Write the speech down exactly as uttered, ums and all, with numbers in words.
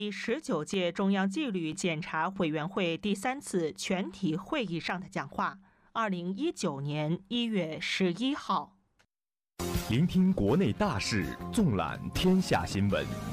第十九届中央纪律检查委员会第三次全体会议上的讲话，二零一九年一月十一号。 聆听国内大事，纵览天下新闻。